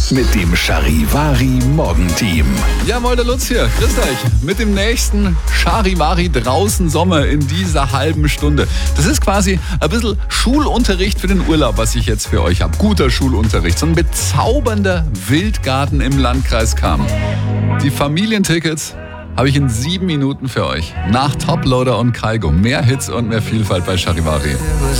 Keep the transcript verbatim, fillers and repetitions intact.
mit dem Charivari Morgenteam. Jawohl, der Lutz hier. Grüßt euch. Mit dem nächsten Charivari draußen Sommer in dieser halben Stunde. Das ist quasi ein bisschen Schulunterricht für den Urlaub, was ich jetzt für euch habe. Guter Schulunterricht. So ein bezaubernder Wildgarten im Landkreis Cham. Die Familientickets habe ich in sieben Minuten für euch. Nach Toploader und Kaigo. Mehr Hits und mehr Vielfalt bei Charivari.